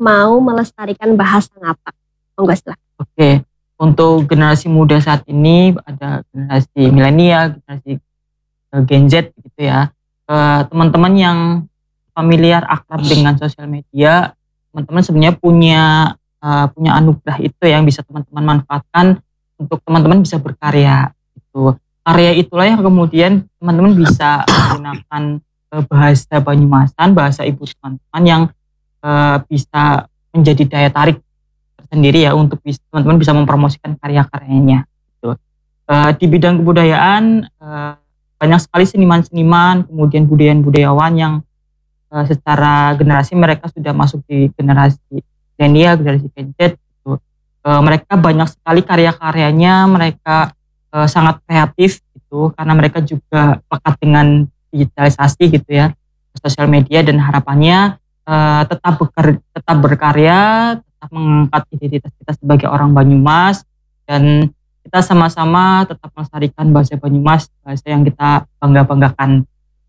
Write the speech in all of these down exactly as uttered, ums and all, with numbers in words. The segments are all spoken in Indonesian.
mau melestarikan bahasa ngapak? Monggo silahkan. Oke, untuk generasi muda saat ini ada generasi milenial, generasi eh, Gen Z gitu ya. Eh, teman-teman yang familiar akrab dengan sosial media, teman-teman sebenarnya punya eh, punya anugerah itu yang bisa teman-teman manfaatkan untuk teman-teman bisa berkarya gitu. Karya itulah yang kemudian teman-teman bisa menggunakan eh, bahasa Banyumasan, bahasa ibu teman-teman yang eh, bisa menjadi daya tarik sendiri ya untuk bisa, teman-teman bisa mempromosikan karya-karyanya gitu. Eh, di bidang kebudayaan eh, banyak sekali seniman-seniman, kemudian budayawan-budayawan yang eh, secara generasi mereka sudah masuk di generasi milenial, generasi Gen Z gitu. Eh, mereka banyak sekali karya-karyanya, mereka eh, sangat kreatif gitu karena mereka juga lekat dengan digitalisasi gitu ya, sosial media, dan harapannya eh, tetap beker, tetap berkarya, tetap mengangkat identitas kita sebagai orang Banyumas, dan kita sama-sama tetap melestarikan bahasa Banyumas, bahasa yang kita bangga-banggakan.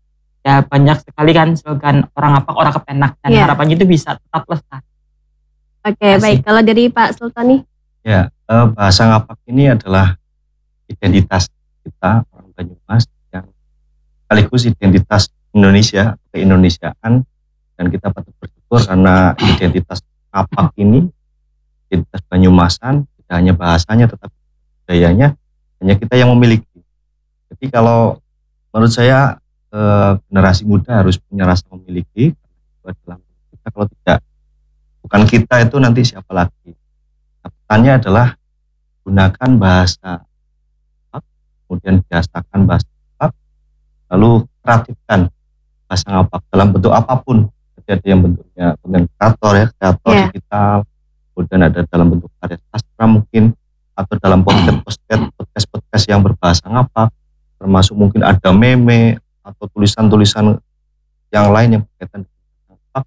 Ya banyak sekali kan slogan orang apa orang kepenak, dan Iya. harapannya itu bisa tetap lestari. Oke, Terima baik. kasih. Kalau dari Pak Sultoni? Ya, eh, bahasa ngapak ini adalah identitas kita orang Banyumas yang sekaligus identitas Indonesia, keindonesiaan, dan kita patut bersyukur karena identitas ngapak ini, identitas Banyumasan, tidak hanya bahasanya tetapi budayanya hanya kita yang memiliki. Jadi kalau menurut saya eh, generasi muda harus punya rasa memiliki, itu adalah kita. Kalau tidak, bukan kita, itu nanti siapa lagi? Nah, pertanyaannya adalah gunakan bahasa ngapak, kemudian biasakan bahasa ngapak, lalu kreatifkan bahasa ngapak dalam bentuk apapun. Jadi ada yang bentuknya konten kreator ya, kreator Yeah. digital, kemudian ada dalam bentuk karya sastra mungkin, atau dalam podcast podcast podcast yang berbahasa ngapak, termasuk mungkin ada meme atau tulisan-tulisan yang lain yang berkaitan dengan ngapak.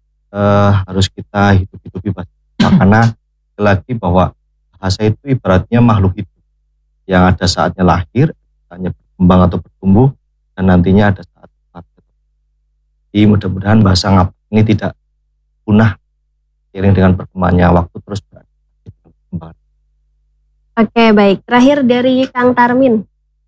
Eh, harus kita hidup-hidupi bahasa ngapak, karena sekali lagi bahwa bahasa itu ibaratnya makhluk hidup yang ada saatnya lahir, saatnya berkembang atau bertumbuh, dan nantinya ada saat mati. Jadi mudah-mudahan bahasa ngapak ini tidak punah seiring dengan perkembangannya waktu, terus berkembang. Oke, baik. Terakhir dari Kang Tarmin.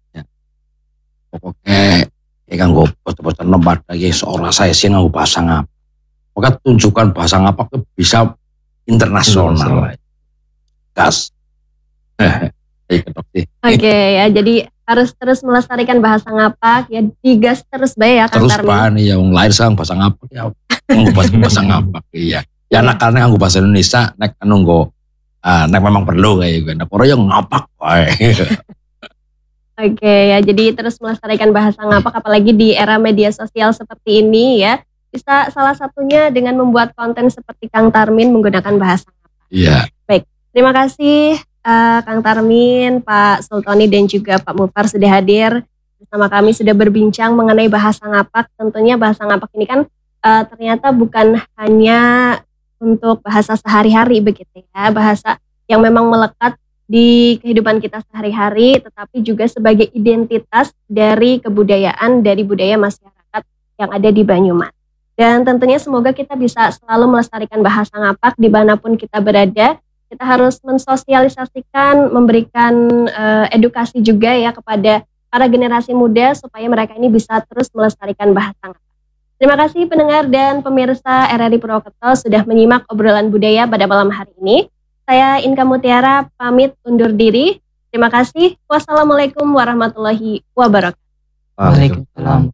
Pokoknya ya kan gue poster-poster nempat lagi seorang saya sih nganggo bahasa ngap. Pokoknya tunjukkan bahasa ngapak itu bisa internasional. Gas. Eh, ketok sih. Oke ya, jadi harus terus melestarikan bahasa ngapak ya, digas terus bae ya Kang Terus Tarmin. bahan ya yang lain sekarang bahasa ngapak ya. Nganggo bahasa, bahasa ngapak iya. Ya anak karena nganggo bahasa Indonesia nek anu nggo ah nek memang perlu kayak gitu. Nek ora yang ngapak wae. Oke ya, jadi terus melestarikan bahasa ngapak apalagi di era media sosial seperti ini ya. Bisa salah satunya dengan membuat konten seperti Kang Tarmin menggunakan bahasa ngapak. Iya. Terima kasih eh, Kang Tarmin, Pak Sultoni, dan juga Pak Mufar sudah hadir bersama kami, sudah berbincang mengenai bahasa ngapak. Tentunya bahasa ngapak ini kan eh, ternyata bukan hanya untuk bahasa sehari-hari begitu ya, bahasa yang memang melekat di kehidupan kita sehari-hari, tetapi juga sebagai identitas dari kebudayaan, dari budaya masyarakat yang ada di Banyumas. Dan tentunya semoga kita bisa selalu melestarikan bahasa ngapak dimanapun kita berada. Kita harus mensosialisasikan, memberikan uh, edukasi juga ya kepada para generasi muda supaya mereka ini bisa terus melestarikan bahasa ngapak. Terima kasih pendengar dan pemirsa R R I Purwokerto sudah menyimak obrolan budaya pada malam hari ini. Saya Inka Mutiara pamit undur diri. Terima kasih. Wassalamualaikum warahmatullahi wabarakatuh. Waalaikumsalam.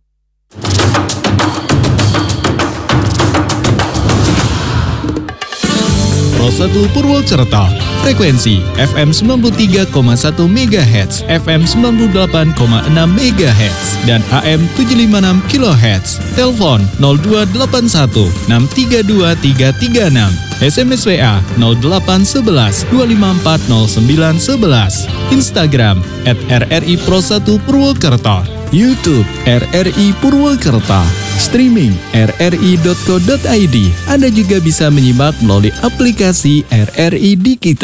Pro satu Purwokerto, frekuensi F M sembilan puluh tiga koma satu megahertz, F M sembilan puluh delapan koma enam megahertz, dan A M tujuh lima enam kilohertz. Telepon nol dua delapan satu enam tiga dua tiga tiga enam. S M S W A nol delapan satu satu dua lima empat nol sembilan satu satu. Instagram at R R I Pro satu Purwokerto. YouTube R R I Purwokerto. Streaming r r i dot co dot i d. Anda juga bisa menyimak melalui aplikasi R R I di kita.